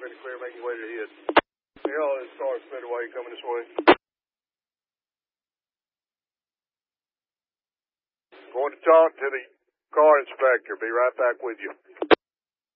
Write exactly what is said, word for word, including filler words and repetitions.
have any clear, make your way to the hit. Here on this car, sped away, coming this way. Going to talk to the car inspector. Be right back with you.